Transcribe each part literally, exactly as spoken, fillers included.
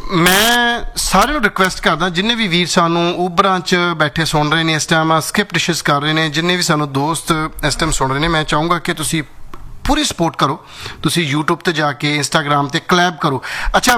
ਮੈਂ ਸਾਰਿਆਂ ਨੂੰ ਰਿਕੁਐਸਟ ਕਰਦਾ, ਜਿੰਨੇ ਵੀ ਵੀਰ ਸਾਨੂੰ ਉਬਰਾਂ 'ਚ ਬੈਠੇ ਸੁਣ ਰਹੇ ਨੇ ਇਸ ਟਾਈਮ, ਸਕਿਪ ਡਿਸ਼ਸ ਕਰ ਰਹੇ ਨੇ, ਜਿੰਨੇ ਵੀ ਸਾਨੂੰ ਦੋਸਤ ਇਸ ਟਾਈਮ ਸੁਣ ਰਹੇ ਨੇ, ਮੈਂ ਚਾਹੂੰਗਾ ਕਿ ਤੁਸੀਂ ਪੂਰੀ ਸਪੋਰਟ ਕਰੋ। ਤੁਸੀਂ YouTube ਤੇ ਜਾ ਕੇ ਇੰਸਟਾਗ੍ਰਾਮ ਤੇ ਕਲੈਬ ਕਰੋ। ਅੱਛਾ,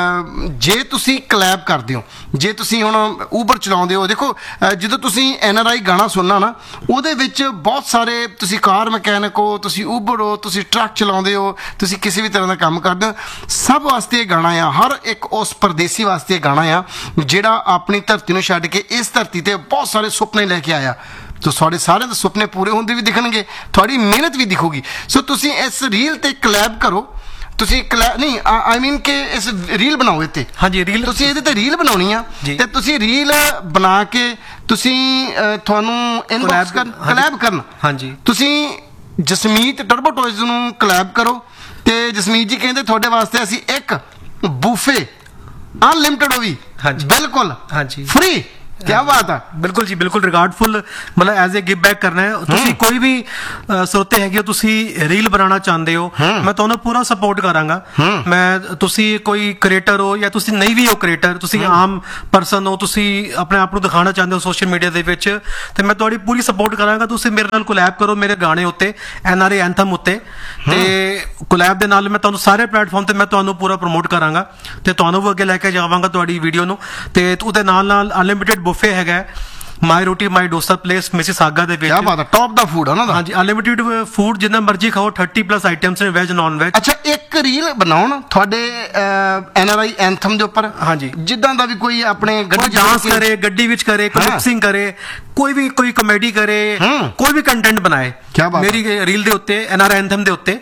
ਜੇ ਤੁਸੀਂ ਕਲੈਬ ਕਰਦੇ ਹੋ, ਜੇ ਤੁਸੀਂ ਹੁਣ ਉਬਰ ਚਲਾਉਂਦੇ ਹੋ, ਦੇਖੋ ਜਦੋਂ ਤੁਸੀਂ ਐਨ ਆਰ ਆਈ ਗਾਣਾ ਸੁਣਨਾ ਨਾ, ਉਹਦੇ ਵਿੱਚ ਬਹੁਤ ਸਾਰੇ, ਤੁਸੀਂ ਕਾਰ ਮਕੈਨਿਕ ਹੋ, ਤੁਸੀਂ ਉਬਰ ਹੋ, ਤੁਸੀਂ ਟਰੱਕ ਚਲਾਉਂਦੇ ਹੋ, ਤੁਸੀਂ ਕਿਸੇ ਵੀ ਤਰ੍ਹਾਂ ਦਾ ਕੰਮ ਕਰਦੇ ਹੋ, ਸਭ ਵਾਸਤੇ ਇਹ ਗਾਣਾ ਆ। ਹਰ ਇੱਕ ਉਸ ਪਰਦੇਸੀ ਵਾਸਤੇ ਇਹ ਗਾਣਾ ਆ ਜਿਹੜਾ ਆਪਣੀ ਧਰਤੀ ਨੂੰ ਛੱਡ ਕੇ ਇਸ ਧਰਤੀ ਤੇ ਬਹੁਤ ਸਾਰੇ ਸੁਪਨੇ ਲੈ ਕੇ ਆਇਆ। तो ਤੁਹਾਡੇ ਸਾਰਿਆਂ ਦੇ ਸੁਪਨੇ ਪੂਰੇ ਹੁੰਦੇ ਵੀ ਦਿਖਣਗੇ, ਤੁਹਾਡੀ ਮਿਹਨਤ ਵੀ ਦਿਖੂਗੀ। ਸੋ ਤੁਸੀਂ ਇਸ ਰੀਲ ਤੇ ਕਲੈਬ ਕਰੋ। ਤੁਸੀਂ ਕਲੈਬ ਨਹੀਂ, ਆਈ ਮੀਨ ਕਿ ਇਸ ਰੀਲ ਬਣਾਓ ਇੱਥੇ। ਹਾਂਜੀ, ਰੀਲ ਤੁਸੀਂ ਇਹਦੇ ਤੇ ਰੀਲ ਬਣਾਉਣੀ ਆ ਤੇ ਤੁਸੀਂ ਰੀਲ ਬਣਾ ਕੇ ਤੁਸੀਂ ਤੁਹਾਨੂੰ ਇਨਬਾਕਸ ਕਰਨ, ਕਲੈਬ ਕਰਨ। ਹਾਂਜੀ, ਤੁਸੀਂ ਜਸਮੀਤ ਟਰਬੋ ਟੋਇਜ਼ ਨੂੰ ਕਲੈਬ ਕਰੋ ਤੇ ਜਸਮੀਤ ਜੀ ਕਹਿੰਦੇ ਤੁਹਾਡੇ ਵਾਸਤੇ ਅਸੀਂ ਇੱਕ ਬੂਫੇ ਅਨਲਿਮਟਿਡ, ਉਹ ਵੀ ਬਿਲਕੁਲ ਹਾਂਜੀ ਫ੍ਰੀ। क्या बात है, बिल्कुल जी, बिल्कुल रिगार्डफुल, मतलब एज ए गिव बैक करना है। ਤੁਸੀਂ ਕੋਈ ਵੀ ਸਰੋਤੇ ਹੈਗੇ ਹੋ, ਤੁਸੀਂ ਰੀਲ ਬਣਾਉਣਾ ਚਾਹੁੰਦੇ ਹੋ, ਮੈਂ ਤੁਹਾਨੂੰ ਪੂਰਾ ਸਪੋਰਟ ਕਰਾਂਗਾ। ਮੈਂ, ਤੁਸੀਂ ਕੋਈ ਕ੍ਰੀਏਟਰ ਹੋ ਜਾਂ ਤੁਸੀਂ ਨਹੀਂ ਵੀ ਹੋ ਕ੍ਰੀਏਟਰ, ਤੁਸੀਂ ਆਮ ਪਰਸਨ ਹੋ, ਤੁਸੀਂ ਆਪਣੇ ਆਪ ਨੂੰ ਦਿਖਾਉਣਾ ਚਾਹੁੰਦੇ ਹੋ ਸੋਸ਼ਲ ਮੀਡੀਆ ਦੇ ਵਿੱਚ, ਤੇ ਮੈਂ ਤੁਹਾਡੀ ਪੂਰੀ ਸਪੋਰਟ ਕਰਾਂਗਾ। ਤੁਸੀਂ ਮੇਰੇ ਨਾਲ ਕੋਲੈਬ ਕਰੋ ਮੇਰੇ ਗਾਣੇ ਉੱਤੇ, ਐਨ ਆਰ ਏ ਐਂਥਮ ਉੱਤੇ, ਤੇ ਕੋਲੈਬ ਦੇ ਨਾਲ ਮੈਂ ਤੁਹਾਨੂੰ ਸਾਰੇ ਪਲੇਟਫਾਰਮ ਤੇ ਮੈਂ ਤੁਹਾਨੂੰ ਪੂਰਾ ਪ੍ਰਮੋਟ ਕਰਾਂਗਾ ਤੇ ਤੁਹਾਨੂੰ ਵੀ ਅੱਗੇ ਲੈ ਕੇ ਜਾਵਾਂਗਾ ਤੁਹਾਡੀ ਵੀਡੀਓ ਨੂੰ। ਤੇ ਉਹਦੇ ਨਾਲ ਨਾਲ ਅਨਲਿਮਿਟਿਡ ਬੁਫੇ ਹੈਗਾ, ਮਾਈ ਰੋਟੀ ਮਾਈ ਡੋਸਾ ਪਲੇਸ ਮਿਸਿਸਾਗਾ ਦੇ ਵਿੱਚ। ਕੀ ਬਾਤ ਹੈ, ਟੌਪ ਦਾ ਫੂਡ ਹੈ ਨਾ। ਹਾਂਜੀ, ਅਨਲਿਮਿਟਿਡ ਫੂਡ, ਜਿੰਨਾ ਮਰਜ਼ੀ ਖਾਓ, ਥਰਟੀ ਪਲੱਸ ਆਈਟਮਸ ਨੇ, ਵੈਜ ਨੌਨ ਵੈਜ। ਅੱਛਾ, ਇੱਕ ਰੀਲ ਬਣਾਉਣ ਤੁਹਾਡੇ ਐਨ ਆਰ ਆਈ ਐਂਥਮ ਦੇ ਉੱਪਰ, ਹਾਂਜੀ, ਜਿੱਦਾਂ ਦਾ ਵੀ ਕੋਈ ਆਪਣੇ ਗੱਡੀ ਡਾਂਸ ਕਰੇ, ਗੱਡੀ ਵਿੱਚ ਕਰੇ, ਕੋਈ ਲਿਪਸਿੰਗ ਕਰੇ, ਕੋਈ ਵੀ ਕੋਈ ਕਮੇਡੀ ਕਰੇ, ਕੋਈ ਵੀ ਕੰਟੈਂਟ ਬਣਾਏ ਮੇਰੀ ਰੀਲ ਦੇ ਉੱਤੇ, ਐਨ ਆਰ ਆਈ ਐਂਥਮ ਦੇ ਉੱਤੇ।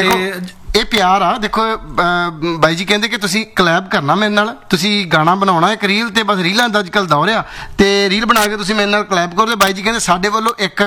ਇਹ ਪਿਆਰ ਆ। ਦੇਖੋ ਬਾਈ ਜੀ ਕਹਿੰਦੇ ਕਿ ਤੁਸੀਂ ਕਲੈਬ ਕਰਨਾ ਮੇਰੇ ਨਾਲ, ਤੁਸੀਂ ਗਾਣਾ ਬਣਾਉਣਾ ਇੱਕ ਰੀਲ ਤੇ, ਬਸ ਰੀਲਾਂ ਦਾ ਅੱਜ ਕੱਲ੍ਹ ਦੌਰ ਆ, ਤੇ ਰੀਲ ਬਣਾ ਕੇ ਤੁਸੀਂ ਮੇਰੇ ਨਾਲ ਕਲੈਬ ਕਰੋ। ਤੇ ਬਾਈ ਜੀ ਕਹਿੰਦੇ ਸਾਡੇ ਵੱਲੋਂ ਇੱਕ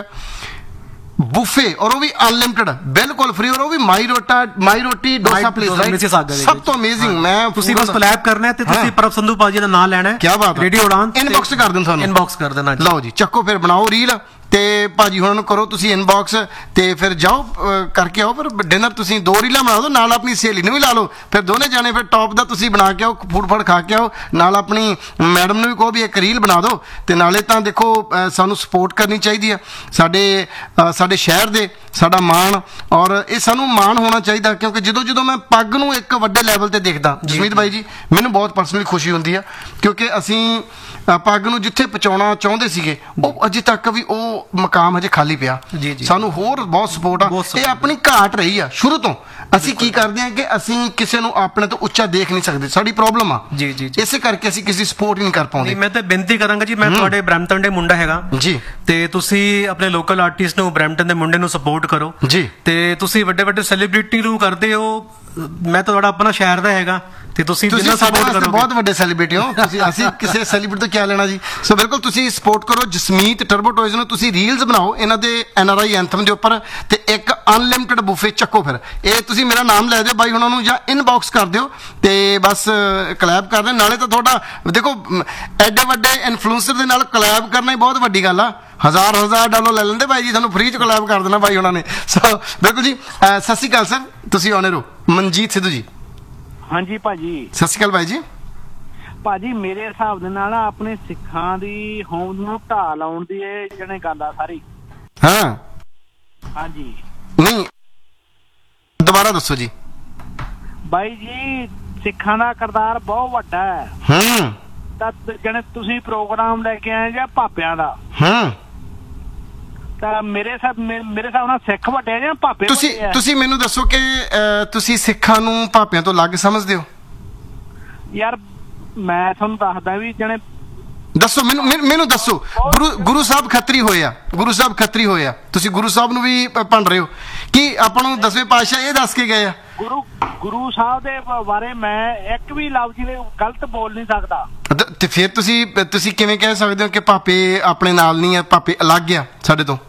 ਬੁਫੇ, ਔਰ ਉਹ ਵੀ ਅਨਲਿਮਟਿਡ, ਬਿਲਕੁਲ ਫ੍ਰੀ, ਔਰ ਉਹ ਵੀ ਮਾਈ ਰੋਟਾ ਮਾਈ ਰੋਟੀ ਡੋਸਾ ਪਲੇਸ, ਸਭ ਤੋਂ ਅਮੇਜ਼ਿੰਗ। ਮੈਂ ਤੁਸੀਂ ਬਸ ਕਲੈਬ ਕਰਨਾ ਤੇ ਤੁਸੀਂ ਪ੍ਰਭ ਸੰਧੂ ਭਾਜੀ ਦਾ ਨਾਮ ਲੈਣਾ ਹੈ। ਕੀ ਬਾਤ ਹੈ, ਰੇਡੀਓ ਉਡਾਨ ਇਨਬਾਕਸ ਕਰ ਦੇਣ, ਤੁਹਾਨੂੰ ਇਨਬਾਕਸ ਕਰ ਦੇਣਾ। ਲਓ ਜੀ, ਚੱਕੋ ਫਿਰ ਬਣਾਓ ਰੀਲ ਤੇ ਭਾਜੀ ਹੁਣਾਂ ਨੂੰ ਕਰੋ ਤੁਸੀਂ ਇਨਬਾਕਸ, ਤੇ ਫਿਰ ਜਾਓ ਕਰਕੇ ਆਓ। ਫਿਰ ਡਿਨਰ ਤੁਸੀਂ ਦੋ ਰੀਲਾਂ ਬਣਾ ਦਿਓ, ਨਾਲ ਆਪਣੀ ਸਹੇਲੀ ਨੂੰ ਵੀ ਲਾ ਲਓ, ਫਿਰ ਦੋਨੇ ਜਾਣੇ ਫਿਰ ਟੌਪ ਦਾ ਤੁਸੀਂ ਬਣਾ ਕੇ ਆਓ, ਫੂਡ ਫੜ ਖਾ ਕੇ ਆਓ, ਨਾਲ ਆਪਣੀ ਮੈਡਮ ਨੂੰ ਵੀ ਕਹੋ ਵੀ ਇੱਕ ਰੀਲ ਬਣਾ ਦਿਓ। ਤੇ ਨਾਲੇ ਤਾਂ ਦੇਖੋ ਸਾਨੂੰ ਸਪੋਰਟ ਕਰਨੀ ਚਾਹੀਦੀ ਆ, ਸਾਡੇ ਸਾਡੇ ਸ਼ਹਿਰ ਦੇ, ਸਾਡਾ ਮਾਣ, ਔਰ ਇਹ ਸਾਨੂੰ ਮਾਣ ਹੋਣਾ ਚਾਹੀਦਾ, ਕਿਉਂਕਿ ਜਦੋਂ ਜਦੋਂ ਮੈਂ ਪੱਗ ਨੂੰ ਇੱਕ ਵੱਡੇ ਲੈਵਲ ਤੇ ਦੇਖਦਾ ਜਸਮੀਤ ਬਾਈ ਜੀ, ਮੈਨੂੰ ਬਹੁਤ ਪਰਸਨਲੀ ਖੁਸ਼ੀ ਹੁੰਦੀ ਆ, ਕਿਉਂਕਿ ਅਸੀਂ ਪੱਗ ਨੂੰ ਜਿੱਥੇ ਪਹੁੰਚਾਉਣਾ ਚਾਹੁੰਦੇ ਸੀਗੇ, ਉਹ ਅਜੇ ਤੱਕ ਵੀ ਉਹ ਮਕਾਮ ਹਜੇ ਖਾਲੀ ਪਿਆ। ਸਾਨੂੰ ਹੋਰ ਬਹੁਤ ਸਪੋਰਟ ਆ। ਇਹ ਆਪਣੀ ਘਾਟ ਰਹੀ ਆ ਸ਼ੁਰੂ ਤੋਂ। ਅਸੀਂ ਕੀ ਕਰਦੇ ਹਾਂ ਕਿ ਅਸੀਂ ਕਿਸੇ ਨੂੰ ਆਪਣੇ ਤੋਂ ਉੱਚਾ ਦੇਖ ਨਹੀਂ ਸਕਦੇ, ਸਾਡੀ ਪ੍ਰੋਬਲਮ ਆ ਜੀ ਜੀ। ਇਸੇ ਕਰਕੇ ਅਸੀਂ ਕਿਸੇ ਸਪੋਰਟ ਹੀ ਨਹੀਂ ਕਰ ਪਾਉਂਦੇ। ਮੈਂ ਤਾਂ ਬੇਨਤੀ ਕਰਾਂਗਾ ਜੀ, ਮੈਂ ਤੁਹਾਡੇ ਬ੍ਰੈਂਪਟਨ ਦੇ ਮੁੰਡਾ ਹੈਗਾ ਜੀ, ਤੇ ਤੁਸੀਂ ਆਪਣੇ ਲੋਕਲ ਆਰਟਿਸਟ ਨੂੰ, ਬ੍ਰੈਂਪਟਨ ਦੇ ਮੁੰਡੇ ਨੂੰ ਸਪੋਰਟ ਕਰੋ ਜੀ। ਤੇ ਤੁਸੀਂ ਵੱਡੇ ਵੱਡੇ ਸੈਲੀਬ੍ਰਿਟੀ ਨੂੰ ਕਰਦੇ ਹੋ, ਮੈਂ ਤਾਂ ਤੁਹਾਡਾ ਆਪਣਾ ਸ਼ਹਿਰ ਦਾ ਹੈਗਾ, ਤੇ ਤੁਸੀਂ ਜਿੰਨਾ ਸਪੋਰਟ ਕਰੋਗੇ, ਬਹੁਤ ਵੱਡੇ ਸੈਲੀਬ੍ਰਿਟੀ ਹੋ ਤੁਸੀਂ, ਅਸੀਂ ਕਿਸੇ ਸੈਲੀਬ੍ਰਿਟੀ ਤੋਂ ਕੀ ਲੈਣਾ ਜੀ। ਸੋ ਬਿਲਕੁਲ ਤੁਸੀਂ ਸਪੋਰਟ ਕਰੋ ਜਸਮੀਤ ਟਰਬੋ ਟੋਇਜ਼ ਨੂੰ, ਤੁਸੀਂ ਰੀਲਸ ਬਣਾਓ ਇਹਨਾਂ ਦੇ ਐਨ ਆਰ ਆਈ ਐਂਥਮ ਦੇ ਉੱਪਰ, ਤੇ ਇੱਕ ਅਨਲਿਮਟਿਡ ਬੁਫੇ ਚੱਕੋ। ਫਿਰ ਇਹ ਤੁਸੀਂ ਮੇਰਾ ਨਾਮ ਲੈ ਦਿਓ ਬਾਈ ਉਹਨਾਂ ਨੂੰ, ਜਾਂ ਇਨਬਾਕਸ ਕਰ ਦਿਓ, ਤੇ ਬਸ ਕਲੈਬ ਕਰ ਦੇ। ਨਾਲੇ ਤਾਂ ਤੁਹਾਡਾ ਦੇਖੋ, ਐਡੇ ਵੱਡੇ ਇਨਫਲੂਐਂਸਰ ਦੇ ਨਾਲ ਕਲੈਬ ਕਰਨਾ ਹੀ ਬਹੁਤ ਵੱਡੀ ਗੱਲ ਆ। ਹਜ਼ਾਰ ਹਜ਼ਾਰ ਡਾਲਰ ਲੈ ਲੈਂਦੇ ਬਾਈ ਜੀ, ਤੁਹਾਨੂੰ ਫ੍ਰੀ ਚ ਕਲੈਬ ਕਰ ਦੇਣਾ ਬਾਈ ਉਹਨਾਂ ਨੇ। ਸੋ ਬਿਲਕੁਲ ਜੀ। ਸਤਿ ਸ਼੍ਰੀ ਅਕਾਲ ਸਰ, ਤੁਸੀਂ ਆਉਣੇ ਰਹੋ। ਮਨਜੀਤ ਸਿੱਧੂ ਜੀ। ਹਾਂਜੀ ਭਾਜੀ, ਸਤਿ ਸ਼੍ਰੀ ਅਕਾਲ ਬਾਈ ਜੀ। ਭਾਜੀ ਮੇਰੇ ਹਿਸਾਬ ਦੇ ਨਾਲ ਆਪਣੇ ਸਿੱਖਾਂ ਦੀ ਹੋਂਦ ਨੂੰ ਢਾਹ ਲਾਉਣ ਦੀ ਇਹ ਜਣੇ ਗੱਲ ਆ ਸਾਰੀ। ਹਾਂ ਹਾਂਜੀ, ਨਹੀਂ ਦੁਬਾਰਾ ਦੱਸੋ ਜੀ। ਬਾਈ ਜੀ, ਸਿੱਖਾਂ ਦਾ ਕਿਰਦਾਰ ਬਹੁਤ ਵੱਡਾ ਹੈ। ਹੂੰ, ਤਾਂ ਜਣੇ ਤੁਸੀਂ ਪ੍ਰੋਗਰਾਮ ਲੈ ਕੇ ਆਏ ਜਾਂ ਭਾਪਿਆਂ ਦਾ, ਹੂੰ, ਤਾਂ ਮੇਰੇ ਹਿਸਾਬ ਮੇਰੇ ਹਿਸਾਬ ਨਾਲ ਸਿੱਖ ਵੱਡੇ ਜਾਂ ਭਾਪੇ? ਤੁਸੀਂ ਤੁਸੀਂ ਮੈਨੂੰ ਦੱਸੋ ਕਿ ਤੁਸੀਂ ਸਿੱਖਾਂ ਨੂੰ ਭਾਪਿਆਂ ਤੋਂ ਅਲੱਗ ਸਮਝਦੇ ਹੋ? ਯਾਰ ਮੈਂ ਤੁਹਾਨੂੰ ਦੱਸਦਾ ਵੀ ਜਣੇ, ਦੱਸੋ ਮੈਨੂੰ ਮੈਨੂੰ ਦੱਸੋ। ਗੁਰੂ ਗੁਰੂ ਸਾਹਿਬ ਖੱਤਰੀ ਹੋਏ ਆ, ਗੁਰੂ ਸਾਹਿਬ ਖੱਤਰੀ ਹੋਏ ਆ, ਤੁਸੀਂ ਗੁਰੂ ਸਾਹਿਬ ਨੂੰ ਵੀ ਭੰਡ ਰਹੇ ਹੋ ਕਿ ਆਪਾਂ ਨੂੰ ਦਸਵੇਂ ਪਾਤਸ਼ਾਹ ਇਹ ਦੱਸ ਕੇ ਗਏ ਆ? ਗੁਰੂ ਗੁਰੂ ਸਾਹਿਬ ਦੇ ਬਾਰੇ ਮੈਂ ਇੱਕ ਵੀ ਲਫ਼ਜ਼ ਜਿਵੇਂ ਗਲਤ ਬੋਲ ਨਹੀਂ ਸਕਦਾ। ਤੇ ਫਿਰ ਤੁਸੀਂ ਤੁਸੀਂ ਕਿਵੇਂ ਕਹਿ ਸਕਦੇ ਹੋ ਕਿ ਭਾਪੇ ਆਪਣੇ ਨਾਲ ਨਹੀਂ ਆ, ਭਾਪੇ ਅਲੱਗ ਆ ਸਾਡੇ ਤੋਂ?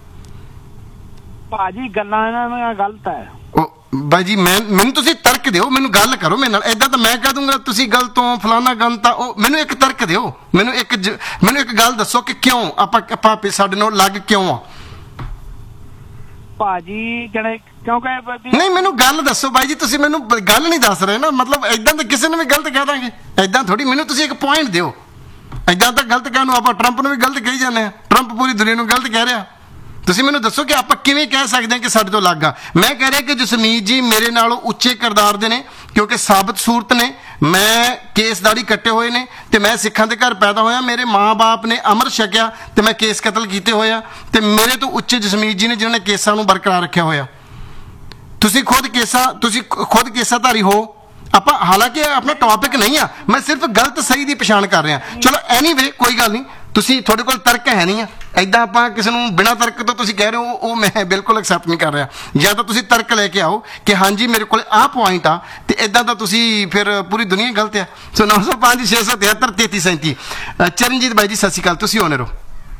ਭਾਜੀ ਗੱਲਾਂ ਇਹਨਾਂ ਦੀਆਂ ਗਲਤ ਹੈ। ਉਹ ਬਾਈ ਜੀ, ਮੈਂ ਮੈਨੂੰ ਤੁਸੀਂ ਤਰਕ ਦਿਓ, ਮੈਨੂੰ ਗੱਲ ਕਰੋ ਮੇਰੇ ਨਾਲ। ਏਦਾਂ ਤਾਂ ਮੈਂ ਕਹਿ ਦੂੰਗਾ ਤੁਸੀਂ ਗਲਤ ਹੋ, ਫਲਾਨਾ ਗਲਤ ਆ। ਉਹ ਮੈਨੂੰ ਇੱਕ ਤਰਕ ਦਿਓ, ਮੈਨੂੰ ਇੱਕ ਮੈਨੂੰ ਇੱਕ ਗੱਲ ਦੱਸੋ ਕਿ ਕਿਉਂ ਆਪਾਂ ਭਾਪੇ ਸਾਡੇ ਨਾਲ ਅਲੱਗ ਕਿਉਂ ਆ? ਭਾਜੀ ਜਣੇ ਕਿਉਂਕਿ ਨਹੀਂ ਮੈਨੂੰ ਗੱਲ ਦੱਸੋ ਬਾਈ ਜੀ, ਤੁਸੀਂ ਮੈਨੂੰ ਬ- ਗੱਲ ਨਹੀਂ ਦੱਸ ਰਹੇ ਨਾ, ਮਤਲਬ ਐਦਾਂ ਤਾਂ ਕਿਸੇ ਨੂੰ ਵੀ ਗਲਤ ਕਹਿ ਦਾਂਗੇ, ਐਦਾਂ ਥੋੜੀ। ਮੈਨੂੰ ਤੁਸੀਂ ਇੱਕ ਪੁਆਇੰਟ ਦਿਓ, ਐਦਾਂ ਤਾਂ ਗਲਤ ਕਹਿਣ ਨੂੰ ਆਪਾਂ ਟਰੰਪ ਨੂੰ ਵੀ ਗਲਤ ਕਹੀ ਜਾਂਦੇ ਆ, ਟਰੰਪ ਪੂਰੀ ਦੁਨੀਆ ਨੂੰ ਗਲਤ ਕਹਿ ਰਿਹਾ। ਤੁਸੀਂ ਮੈਨੂੰ ਦੱਸੋ ਕਿ ਆਪਾਂ ਕਿਵੇਂ ਕਹਿ ਸਕਦੇ ਹਾਂ ਕਿ ਸਾਡੇ ਤੋਂ ਅਲੱਗ ਆ। ਮੈਂ ਕਹਿ ਰਿਹਾ ਕਿ ਜਸਮੀਤ ਜੀ ਮੇਰੇ ਨਾਲੋਂ ਉੱਚੇ ਕਿਰਦਾਰ ਦੇ ਨੇ, ਕਿਉਂਕਿ ਸਾਬਤ ਸੂਰਤ ਨੇ, ਮੈਂ ਕੇਸਦਾਰੀ ਕੱਟੇ ਹੋਏ ਨੇ ਤੇ ਮੈਂ ਸਿੱਖਾਂ ਦੇ ਘਰ ਪੈਦਾ ਹੋਇਆ, ਮੇਰੇ ਮਾਂ-ਬਾਪ ਨੇ ਅੰਮ੍ਰਿਤ ਛਕਿਆ ਤੇ ਮੈਂ ਕੇਸ ਕਤਲ ਕੀਤੇ ਹੋਏ ਆ, ਤੇ ਮੇਰੇ ਤੋਂ ਉੱਚੇ ਜਸਮੀਤ ਜੀ ਨੇ ਜਿਨ੍ਹਾਂ ਨੇ ਕੇਸਾਂ ਨੂੰ ਬਰਕਰਾਰ ਰੱਖਿਆ ਹੋਇਆ। ਤੁਸੀਂ ਖੁਦ ਕੇਸਾਂ ਤੁਸੀਂ ਖੁਦ ਕੇਸਾਧਾਰੀ ਹੋ। ਆਪਾਂ ਹਾਲਾਂਕਿ ਆਪਣਾ ਟੌਪਿਕ ਨਹੀਂ ਆ, ਮੈਂ ਸਿਰਫ ਗਲਤ ਸਹੀ ਦੀ ਪਛਾਣ ਕਰ ਰਿਹਾ। ਚਲੋ ਐਨੀਵੇ ਕੋਈ ਗੱਲ ਨਹੀਂ, ਤੁਸੀਂ ਤੁਹਾਡੇ ਕੋਲ ਤਰਕ ਹੈ ਨਹੀਂ ਆ, ਐਦਾਂ ਆਪਾਂ ਕਿਸੇ ਨੂੰ ਬਿਨਾਂ ਤਰਕ ਤੋਂ ਤੁਸੀਂ ਕਹਿ ਰਹੇ ਹੋ, ਉਹ ਮੈਂ ਬਿਲਕੁਲ ਐਕਸੈਪਟ ਨਹੀਂ ਕਰ ਰਿਹਾ। ਜਾਂ ਤਾਂ ਤੁਸੀਂ ਤਰਕ ਲੈ ਕੇ ਆਓ ਕਿ ਹਾਂਜੀ ਮੇਰੇ ਕੋਲ ਆਹ ਪੁਆਇੰਟ ਆ, ਤੇ ਐਦਾਂ ਤਾਂ ਤੁਸੀਂ ਫਿਰ ਪੂਰੀ ਦੁਨੀਆ ਗਲਤ ਆ। ਸੋ ਨੌ ਸੌ ਪੰਜ ਛੇ ਸੌ ਤਿਹੱਤਰ ਤੇਤੀ ਸੈਂਤੀ। ਚਰਨਜੀਤ ਬਾਈ ਜੀ ਸਤਿ ਸ਼੍ਰੀ ਅਕਾਲ, ਤੁਸੀਂ ਓਨਰ ਹੋ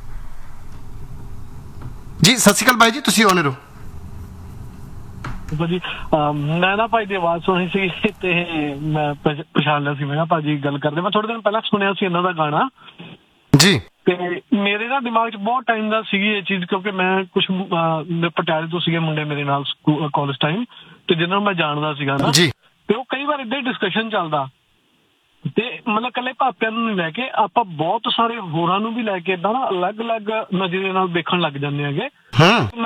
ਜੀ। ਸਤਿ ਸ਼੍ਰੀ ਅਕਾਲ ਬਾਈ ਜੀ, ਤੁਸੀਂ ਓਨਰ ਹੋ ਭਾਜੀ। ਮੈਂ ਨਾ ਭਾਈ ਦੀ ਆਵਾਜ਼ ਸੁਣੀ ਸੀ ਤੇ ਮੈਂ ਪਛ- ਪਛਾਣ ਲਿਆ ਸੀ। ਮੈਂ ਨਾ ਭਾਜੀ ਗੱਲ ਕਰਦੇ, ਮੈਂ ਥੋੜੇ ਦਿਨ ਪਹਿਲਾਂ ਸੁਣਿਆ ਸੀ ਇਹਨਾਂ ਦਾ ਗਾਣਾ, ਜੀ। ਤੇ ਮੇਰੇ ਨਾ ਦਿਮਾਗ 'ਚ ਬਹੁਤ ਟਾਈਮ ਦਾ ਸੀਗੀ ਇਹ ਚੀਜ਼, ਕਿਉਂਕਿ ਮੈਂ ਕੁਝ ਪਟਿਆਲੇ ਤੋਂ ਸੀਗੇ ਮੁੰਡੇ ਮੇਰੇ ਨਾਲ ਕਾਲਜ ਟਾਈਮ, ਤੇ ਜਿਹਨਾਂ ਨੂੰ ਮੈਂ ਜਾਣਦਾ ਸੀਗਾ ਨਾ, ਜੀ। ਤੇ ਉਹ ਕਈ ਵਾਰ ਏਦਾਂ ਹੀ ਡਿਸਕਸ਼ਨ ਚੱਲਦਾ, ਤੇ ਮਤਲਬ ਇਕੱਲੇ ਭਾਪਿਆਂ ਨੂੰ ਨਹੀਂ ਲੈ ਕੇ ਆਪਾਂ ਬਹੁਤ ਸਾਰੇ ਹੋਰਾਂ ਨੂੰ ਵੀ ਲੈ ਕੇ ਏਦਾਂ ਨਾ ਅਲੱਗ-ਅਲੱਗ ਨਜ਼ਰੀਏ ਨਾਲ ਦੇਖਣ ਲੱਗ ਜਾਂਦੇ ਹੈਗੇ। ਹਾਂ।